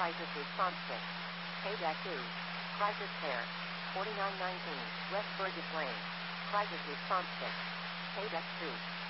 Crisis Response Kit. Payback 2. Crisis Care. $49.19. West Burgess Lane. Crisis Response Kit. Payback 2.